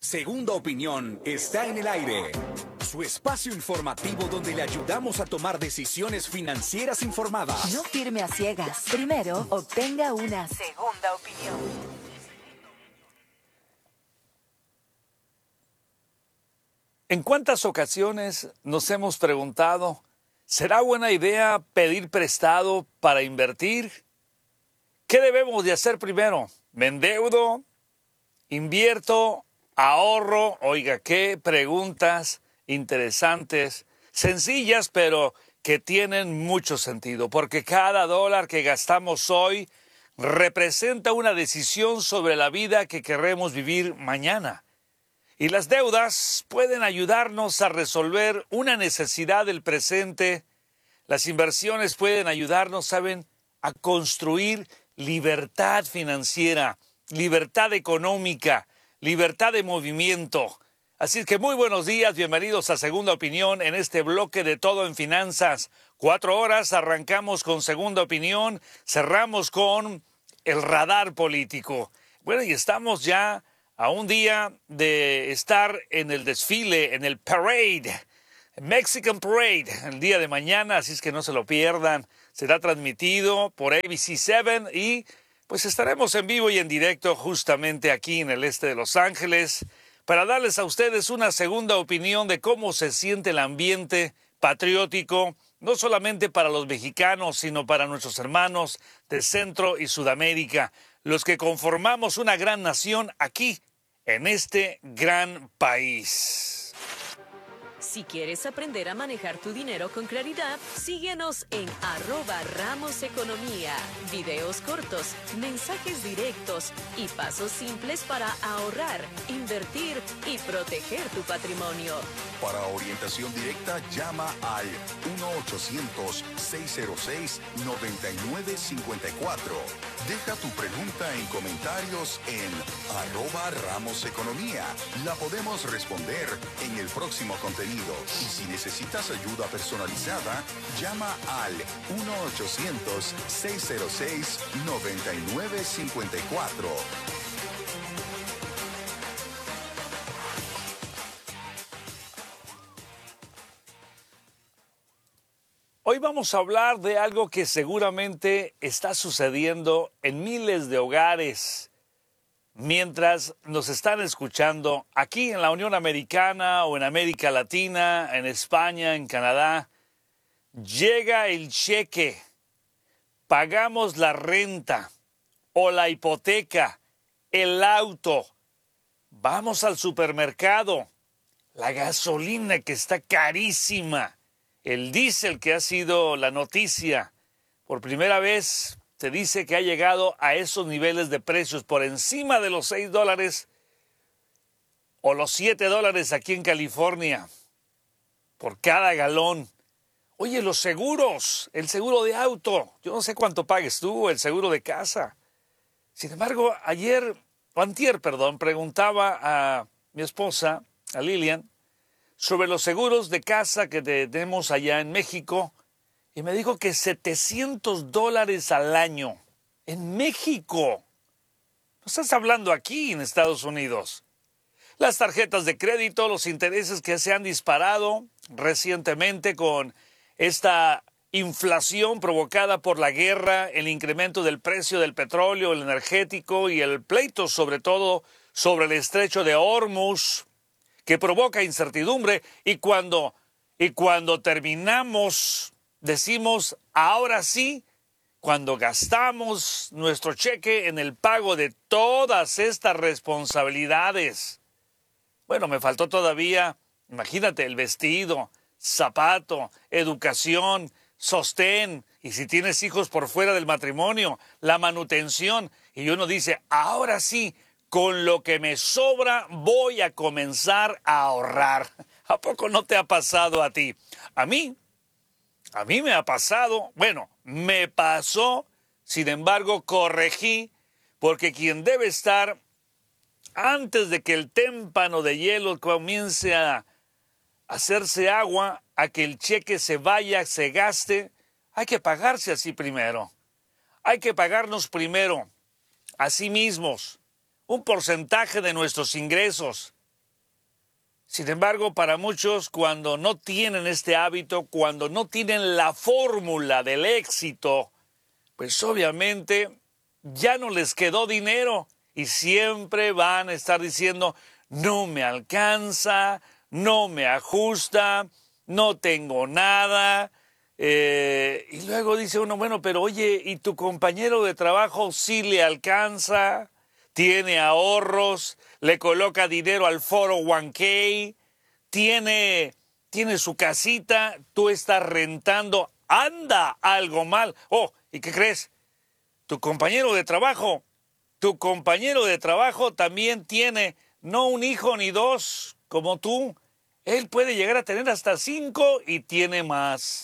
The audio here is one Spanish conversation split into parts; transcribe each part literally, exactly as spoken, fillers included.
Segunda Opinión está en el aire. Su espacio informativo donde le ayudamos a tomar decisiones financieras informadas. No firme a ciegas. Primero, obtenga una segunda opinión. ¿En cuántas ocasiones nos hemos preguntado, ¿será buena idea pedir prestado para invertir? ¿Qué debemos de hacer primero? ¿Me endeudo? ¿Invierto? ¿Ahorro? Oiga, qué preguntas interesantes, sencillas, pero que tienen mucho sentido, porque cada dólar que gastamos hoy representa una decisión sobre la vida que queremos vivir mañana. Y las deudas pueden ayudarnos a resolver una necesidad del presente. Las inversiones pueden ayudarnos, ¿saben?, a construir libertad financiera, libertad económica, libertad de movimiento. Así que muy buenos días, bienvenidos a Segunda Opinión en este bloque de Todo en Finanzas. Cuatro horas, arrancamos con Segunda Opinión, cerramos con el radar político. Bueno, y estamos ya a un día de estar en el desfile, en el parade, Mexican Parade, el día de mañana, así es que no se lo pierdan. Será transmitido por A B C siete y pues estaremos en vivo y en directo justamente aquí en el este de Los Ángeles para darles a ustedes una segunda opinión de cómo se siente el ambiente patriótico, no solamente para los mexicanos, sino para nuestros hermanos de Centro y Sudamérica, los que conformamos una gran nación aquí, en este gran país. Si quieres aprender a manejar tu dinero con claridad, síguenos en arroba Ramos Economía. Videos cortos, mensajes directos y pasos simples para ahorrar, invertir y proteger tu patrimonio. Para orientación directa, llama al uno ochocientos, seis cero seis, nueve nueve cinco cuatro. Deja tu pregunta en comentarios en arroba Ramos Economía. La podemos responder en el próximo contenido. Y si necesitas ayuda personalizada, llama al uno ochocientos, seis cero seis, nueve nueve cinco cuatro. Hoy vamos a hablar de algo que seguramente está sucediendo en miles de hogares mientras nos están escuchando aquí en la Unión Americana o en América Latina, en España, en Canadá. Llega el cheque, pagamos la renta o la hipoteca, el auto, vamos al supermercado, la gasolina que está carísima, el diésel que ha sido la noticia. Por primera vez se dice que ha llegado a esos niveles de precios por encima de los seis dólares o los siete dólares aquí en California por cada galón. Oye, los seguros, el seguro de auto, yo no sé cuánto pagues tú, el seguro de casa. Sin embargo, ayer, o antier, perdón, preguntaba a mi esposa, a Lilian, sobre los seguros de casa que tenemos allá en México, y me dijo que setecientos dólares al año en México. No estás hablando aquí en Estados Unidos. Las tarjetas de crédito, los intereses que se han disparado recientemente con esta inflación provocada por la guerra, el incremento del precio del petróleo, el energético y el pleito sobre todo sobre el estrecho de Hormuz, que provoca incertidumbre, y cuando, y cuando terminamos, decimos, ahora sí, cuando gastamos nuestro cheque en el pago de todas estas responsabilidades. Bueno, me faltó todavía, imagínate, el vestido, zapato, educación, sostén, y si tienes hijos por fuera del matrimonio, la manutención. Y uno dice, ahora sí, con lo que me sobra voy a comenzar a ahorrar. ¿A poco no te ha pasado a ti? A mí, a mí me ha pasado, bueno, me pasó, sin embargo, corregí, porque quien debe estar antes de que el témpano de hielo comience a hacerse agua, a que el cheque se vaya, se gaste, hay que pagarse así primero. Hay que pagarnos primero a sí mismos un porcentaje de nuestros ingresos Sin embargo, para muchos, cuando no tienen este hábito, cuando no tienen la fórmula del éxito, pues obviamente ya no les quedó dinero y siempre van a estar diciendo, no me alcanza, no me ajusta, no tengo nada. Eh, y luego dice uno, bueno, pero oye, ¿y tu compañero de trabajo sí le alcanza? ¿Tiene ahorros? ¿Le coloca dinero al cuatro oh uno k? ¿Tiene, tiene su casita? ¿Tú estás rentando? ¿Anda algo mal? Oh, ¿y qué crees? Tu compañero de trabajo, tu compañero de trabajo también tiene no un hijo ni dos como tú. Él puede llegar a tener hasta cinco y tiene más.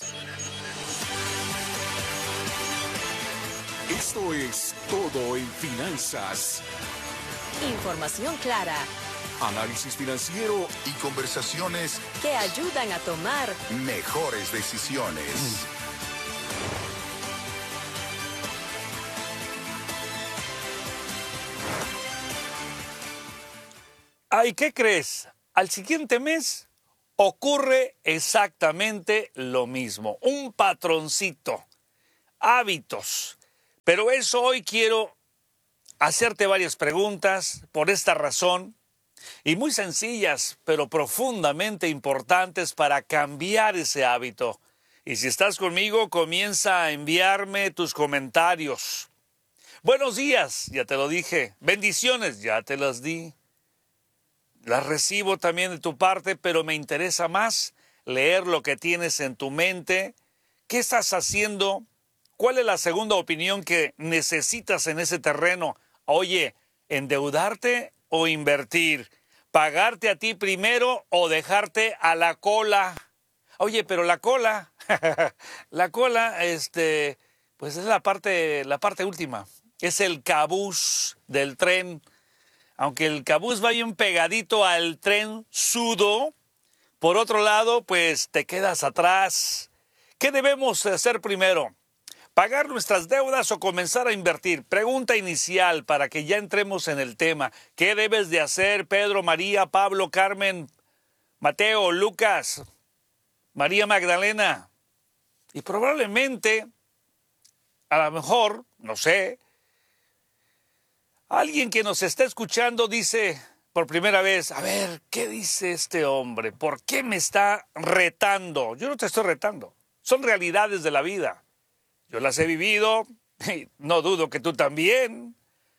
Esto es Todo en Finanzas. Información clara Análisis financiero Y conversaciones que ayudan a tomar mejores decisiones. Ay, ¿qué crees? Al siguiente mes ocurre exactamente lo mismo. Un patroncito, hábitos. Pero eso hoy quiero hacerte varias preguntas por esta razón y muy sencillas, pero profundamente importantes para cambiar ese hábito. Y si estás conmigo, comienza a enviarme tus comentarios. Buenos días, ya te lo dije. Bendiciones, ya te las di. Las recibo también de tu parte, pero me interesa más leer lo que tienes en tu mente. ¿Qué estás haciendo? ¿Cuál es la segunda opinión que necesitas en ese terreno? Oye, ¿endeudarte o invertir? ¿Pagarte a ti primero o dejarte a la cola? Oye, pero la cola, la cola, este, pues es la parte, la parte última. Es el cabús del tren. Aunque el cabús va bien pegadito al tren sudo, por otro lado, pues te quedas atrás. ¿Qué debemos hacer primero? ¿Pagar nuestras deudas o comenzar a invertir? Pregunta inicial para que ya entremos en el tema. ¿Qué debes de hacer, Pedro, María, Pablo, Carmen, Mateo, Lucas, María Magdalena? Y probablemente, a lo mejor, no sé, alguien que nos está escuchando dice por primera vez, a ver, ¿qué dice este hombre? ¿Por qué me está retando? Yo no te estoy retando, son realidades de la vida. Yo las he vivido y no dudo que tú también.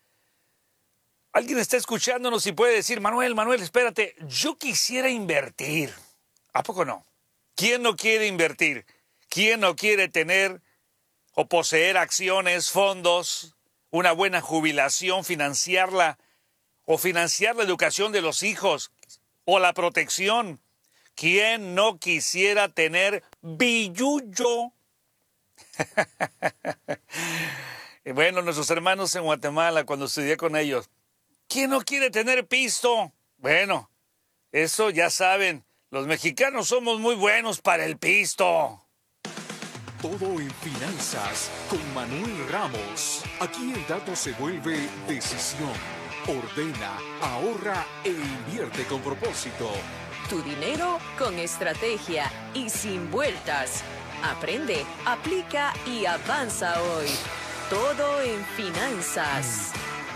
Alguien está escuchándonos y puede decir, Manuel, Manuel, espérate, yo quisiera invertir. ¿A poco no? ¿Quién no quiere invertir? ¿Quién no quiere tener o poseer acciones, fondos, una buena jubilación, financiarla o financiar la educación de los hijos o la protección? ¿Quién no quisiera tener billullo? Y bueno, nuestros hermanos en Guatemala, cuando estudié con ellos, ¿quién no quiere tener pisto? Bueno, eso ya saben, los mexicanos somos muy buenos para el pisto. Todo en Finanzas con Manuel Ramos. Aquí el dato se vuelve decisión. Ordena, ahorra e invierte con propósito. tu dinero con estrategia y sin vueltas. Aprende, aplica y avanza hoy. Todo en finanzas.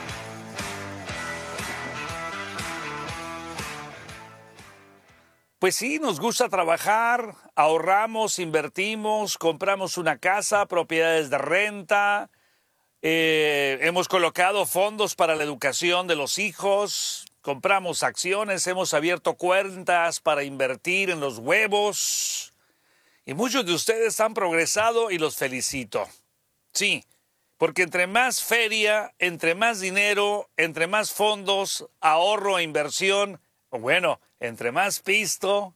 Pues sí, nos gusta trabajar, ahorramos, invertimos, compramos una casa, propiedades de renta, eh, hemos colocado fondos para la educación de los hijos, compramos acciones, hemos abierto cuentas para invertir en los huevos. Y muchos de ustedes han progresado y los felicito. Sí, porque entre más feria, entre más dinero, entre más fondos, ahorro e inversión, o bueno, entre más pisto,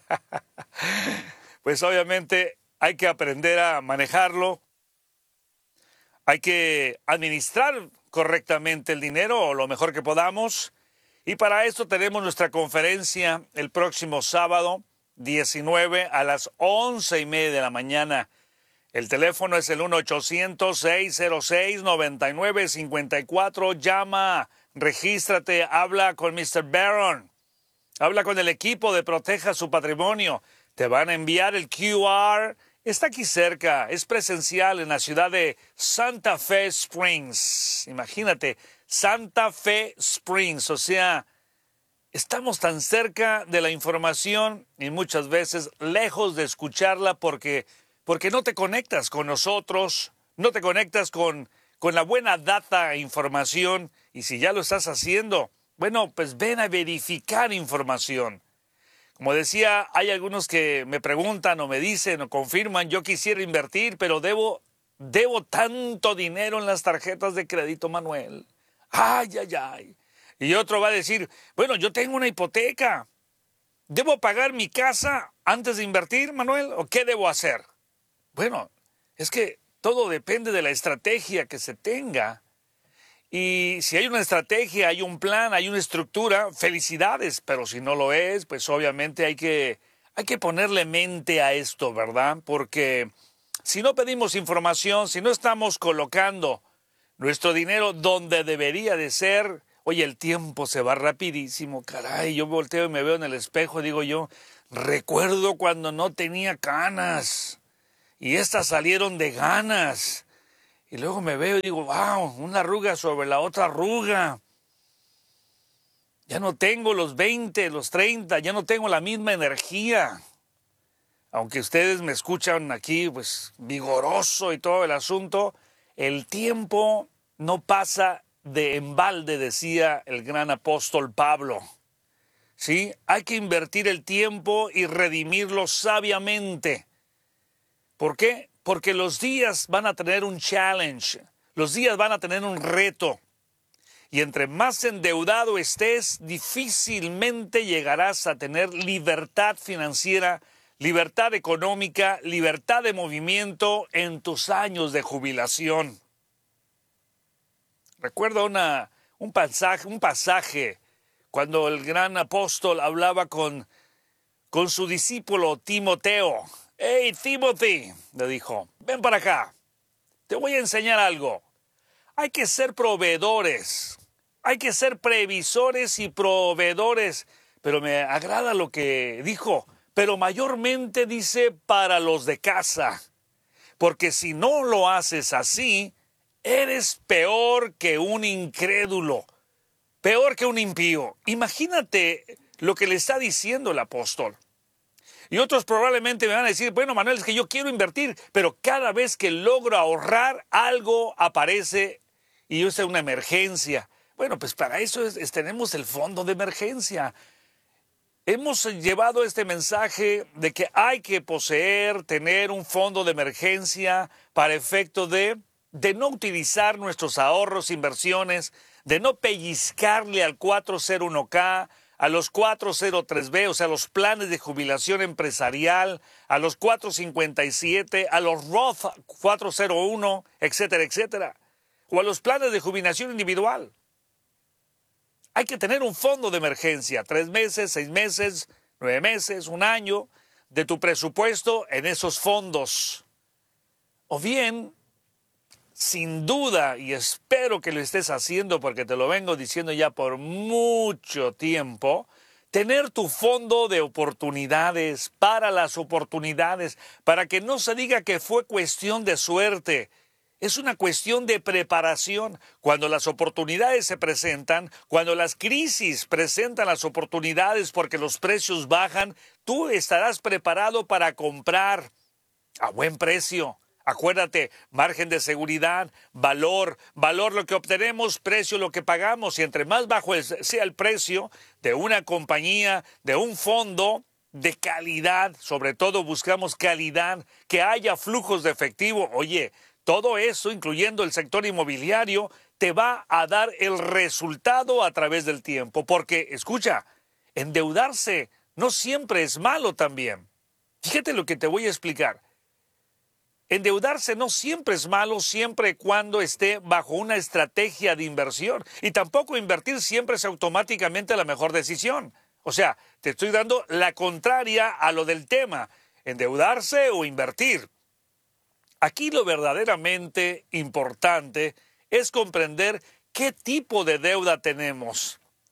pues obviamente hay que aprender a manejarlo. Hay que administrar correctamente el dinero o lo mejor que podamos. Y para esto tenemos nuestra conferencia el próximo sábado, diecinueve a las once y media de la mañana. El teléfono es el uno ochocientos, seis cero seis, nueve nueve cinco cuatro. Llama, regístrate, habla con mister Barron. Habla con el equipo de Proteja su Patrimonio. Te van a enviar el Q R. Está aquí cerca. Es presencial en la ciudad de Santa Fe Springs. Imagínate, Santa Fe Springs. O sea, estamos tan cerca de la información y muchas veces lejos de escucharla porque, porque no te conectas con nosotros, no te conectas con, con la buena data e información. Y si ya lo estás haciendo, bueno, pues ven a verificar información. Como decía, hay algunos que me preguntan o me dicen o confirman, yo quisiera invertir, pero debo, debo tanto dinero en las tarjetas de crédito, Manuel. Ay, ay, ay. Y otro va a decir, bueno, yo tengo una hipoteca. ¿Debo pagar mi casa antes de invertir, Manuel? ¿O qué debo hacer? Bueno, es que todo depende de la estrategia que se tenga. Y si hay una estrategia, hay un plan, hay una estructura, felicidades. Pero si no lo es, pues obviamente hay que, hay que ponerle mente a esto, ¿verdad? Porque si no pedimos información, si no estamos colocando nuestro dinero donde debería de ser, oye, el tiempo se va rapidísimo, caray. Yo volteo y me veo en el espejo, digo yo, recuerdo cuando no tenía canas y estas salieron de ganas. Y luego me veo y digo, wow, una arruga sobre la otra arruga. Ya no tengo los veinte, los treinta, ya no tengo la misma energía. Aunque ustedes me escuchan aquí, pues, vigoroso y todo el asunto, el tiempo no pasa de embalde, decía el gran apóstol Pablo. ¿Sí? Hay que invertir el tiempo y redimirlo sabiamente. ¿Por qué? Porque los días van a tener un challenge, los días van a tener un reto. Y entre más endeudado estés, difícilmente llegarás a tener libertad financiera, libertad económica, libertad de movimiento en tus años de jubilación. Recuerdo una, un, pasaje, un pasaje cuando el gran apóstol hablaba con, con su discípulo Timoteo. Hey, Timothy, le dijo, ven para acá, te voy a enseñar algo. Hay que ser proveedores, hay que ser previsores y proveedores. Pero me agrada lo que dijo, pero mayormente dice para los de casa. Porque si no lo haces así, eres peor que un incrédulo, peor que un impío. Imagínate lo que le está diciendo el apóstol. Y otros probablemente me van a decir, bueno, Manuel, es que yo quiero invertir, pero cada vez que logro ahorrar, algo aparece y es una emergencia. Bueno, pues para eso es, es, tenemos el fondo de emergencia. Hemos llevado este mensaje de que hay que poseer, tener un fondo de emergencia para efecto de, de no utilizar nuestros ahorros, inversiones, de no pellizcarle al cuatro cero uno K, a los cuatro cero tres B, o sea, a los planes de jubilación empresarial, a los cuatro cincuenta y siete, a los Roth cuatro cero uno, etcétera, etcétera, o a los planes de jubilación individual. Hay que tener un fondo de emergencia, tres meses, seis meses, nueve meses, un año, de tu presupuesto en esos fondos. O bien, sin duda, y espero que lo estés haciendo porque te lo vengo diciendo ya por mucho tiempo, tener tu fondo de oportunidades para las oportunidades, para que no se diga que fue cuestión de suerte. Es una cuestión de preparación. Cuando las oportunidades se presentan, cuando las crisis presentan las oportunidades porque los precios bajan, tú estarás preparado para comprar a buen precio. Acuérdate, margen de seguridad, valor, valor lo que obtenemos, precio lo que pagamos. Y entre más bajo sea el precio de una compañía, de un fondo de calidad, sobre todo buscamos calidad, que haya flujos de efectivo. Oye, todo eso, incluyendo el sector inmobiliario, te va a dar el resultado a través del tiempo. Porque, escucha, endeudarse no siempre es malo también. Fíjate lo que te voy a explicar. Endeudarse no siempre es malo siempre y cuando esté bajo una estrategia de inversión. Y tampoco invertir siempre es automáticamente la mejor decisión. O sea, te estoy dando la contraria a lo del tema, endeudarse o invertir. Aquí lo verdaderamente importante es comprender qué tipo de deuda tenemos.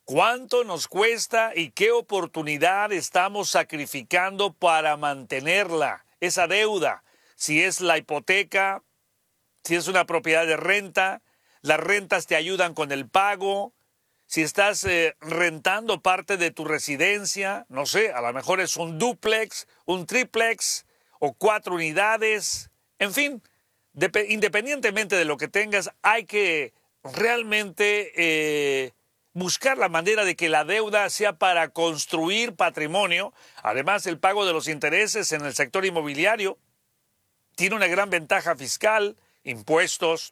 ¿Cuánto nos cuesta y qué oportunidad estamos sacrificando para mantenerla, esa deuda? Si es la hipoteca, si es una propiedad de renta, las rentas te ayudan con el pago. Si estás eh, rentando parte de tu residencia, no sé, a lo mejor es un dúplex, un triplex o cuatro unidades. En fin, independientemente de lo que tengas, hay que realmente eh, buscar la manera de que la deuda sea para construir patrimonio. Además, el pago de los intereses en el sector inmobiliario tiene una gran ventaja fiscal, impuestos,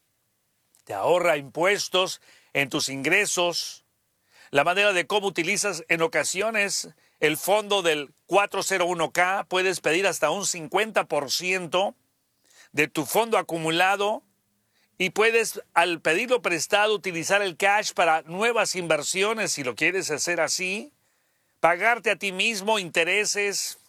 te ahorra impuestos en tus ingresos, la manera de cómo utilizas en ocasiones el fondo del cuatrocientos uno K, puedes pedir hasta un cincuenta por ciento de tu fondo acumulado y puedes, al pedirlo prestado, utilizar el cash para nuevas inversiones si lo quieres hacer así, pagarte a ti mismo intereses,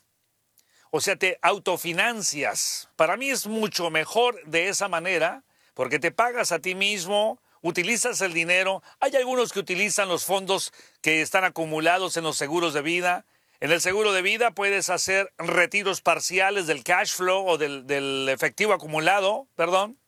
o sea, te autofinancias. Para mí es mucho mejor de esa manera porque te pagas a ti mismo, utilizas el dinero. Hay algunos que utilizan los fondos que están acumulados en los seguros de vida. En el seguro de vida puedes hacer retiros parciales del cash flow o del, del efectivo acumulado, perdón.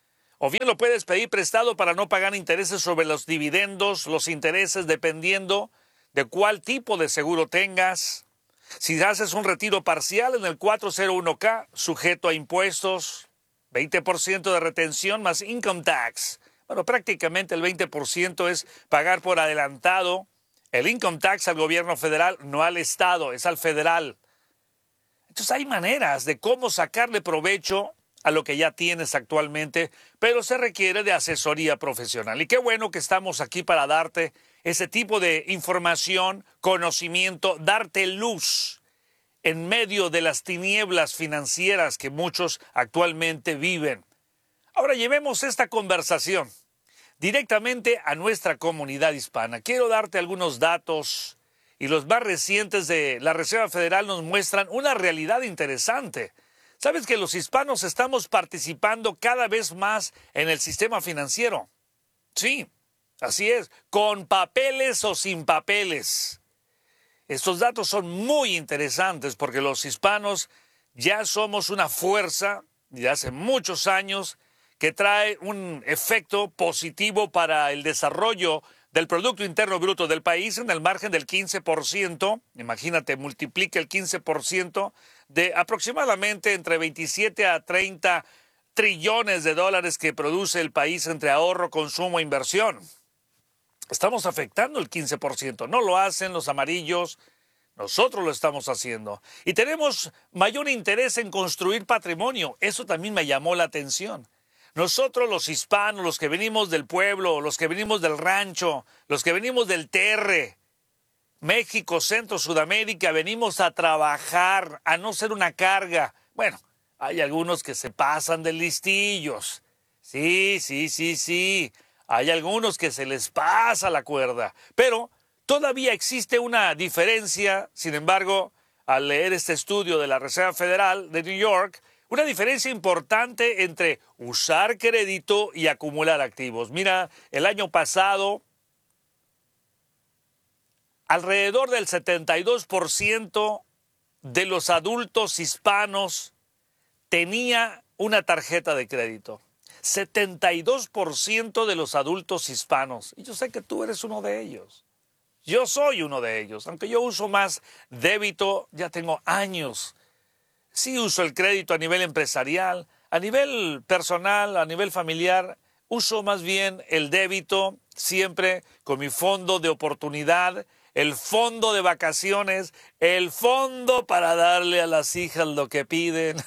O bien lo puedes pedir prestado para no pagar intereses sobre los dividendos, los intereses dependiendo de cuál tipo de seguro tengas. Si haces un retiro parcial en el cuatrocientos uno K, sujeto a impuestos, veinte por ciento de retención más income tax. Bueno, prácticamente el veinte por ciento es pagar por adelantado el income tax al gobierno federal, no al estado, es al federal. Entonces hay maneras de cómo sacarle provecho a lo que ya tienes actualmente, pero se requiere de asesoría profesional. Y qué bueno que estamos aquí para darte ese tipo de información, conocimiento, darte luz en medio de las tinieblas financieras que muchos actualmente viven. Ahora llevemos esta conversación directamente a nuestra comunidad hispana. Quiero darte algunos datos y los más recientes de la Reserva Federal nos muestran una realidad interesante. ¿Sabes que los hispanos estamos participando cada vez más en el sistema financiero? Sí, así es, con papeles o sin papeles. Estos datos son muy interesantes porque los hispanos ya somos una fuerza de hace muchos años que trae un efecto positivo para el desarrollo del Producto Interno Bruto del país en el margen del quince por ciento. Imagínate, multiplica el quince por ciento de aproximadamente entre veintisiete a treinta trillones de dólares que produce el país entre ahorro, consumo e inversión. Estamos afectando el quince por ciento. No lo hacen los amarillos, nosotros lo estamos haciendo. Y tenemos mayor interés en construir patrimonio. Eso también me llamó la atención. Nosotros los hispanos, los que venimos del pueblo, los que venimos del rancho, los que venimos del terre, México, Centro, Sudamérica, venimos a trabajar, a no ser una carga. Bueno, hay algunos que se pasan de listillos. Sí, sí, sí, sí. Hay algunos que se les pasa la cuerda. Pero todavía existe una diferencia, sin embargo, al leer este estudio de la Reserva Federal de New York, una diferencia importante entre usar crédito y acumular activos. Mira, el año pasado, alrededor del setenta y dos por ciento de los adultos hispanos tenía una tarjeta de crédito. setenta y dos por ciento de los adultos hispanos. Y yo sé que tú eres uno de ellos. Yo soy uno de ellos. Aunque yo uso más débito, ya tengo años. Sí uso el crédito a nivel empresarial, a nivel personal, a nivel familiar. Uso más bien el débito siempre con mi fondo de oportunidad, el fondo de vacaciones, el fondo para darle a las hijas lo que piden.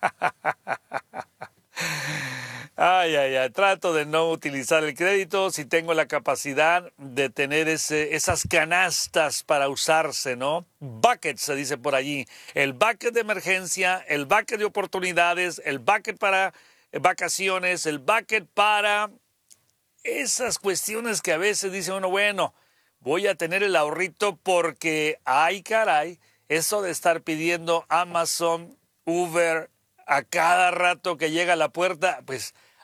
Ay, ay, ay, trato de no utilizar el crédito si tengo la capacidad de tener ese, esas canastas para usarse, ¿no? Bucket se dice por allí. El bucket de emergencia, el bucket de oportunidades, el bucket para vacaciones, el bucket para esas cuestiones que a veces dice uno, bueno, voy a tener el ahorrito porque, ay caray, eso de estar pidiendo Amazon, Uber, a cada rato que llega a la puerta, pues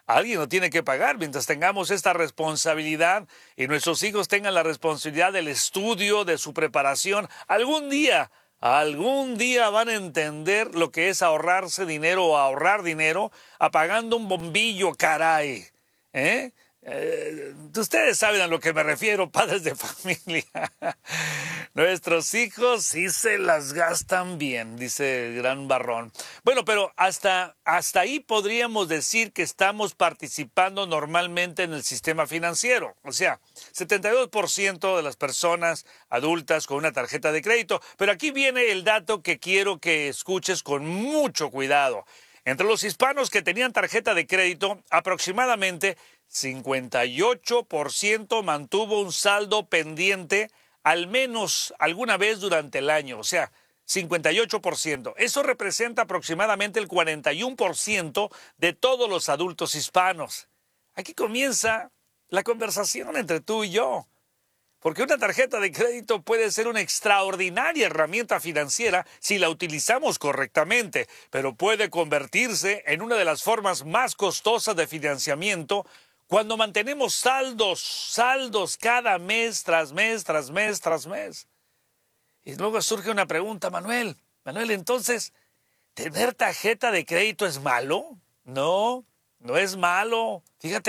Alguien lo tiene que pagar. Mientras tengamos esta responsabilidad y nuestros hijos tengan la responsabilidad del estudio, de su preparación, algún día, algún día van a entender lo que es ahorrarse dinero o ahorrar dinero apagando un bombillo, caray. ¿Eh? Eh, ustedes saben a lo que me refiero, padres de familia. Nuestros hijos sí se las gastan bien, dice el gran Barrón. Bueno, pero hasta, hasta ahí podríamos decir que estamos participando normalmente en el sistema financiero. O sea, setenta y dos por ciento de las personas adultas con una tarjeta de crédito. Pero aquí viene el dato que quiero que escuches con mucho cuidado. Entre los hispanos que tenían tarjeta de crédito, aproximadamente cincuenta y ocho por ciento mantuvo un saldo pendiente al menos alguna vez durante el año. O sea, cincuenta y ocho por ciento. Eso representa aproximadamente el cuarenta y uno por ciento de todos los adultos hispanos. Aquí comienza la conversación entre tú y yo. Porque una tarjeta de crédito puede ser una extraordinaria herramienta financiera si la utilizamos correctamente, pero puede convertirse en una de las formas más costosas de financiamiento cuando mantenemos saldos, saldos cada mes tras mes, tras mes, tras mes. Y luego surge una pregunta, Manuel. Manuel, entonces, ¿tener tarjeta de crédito es malo? No, no es malo. Fíjate.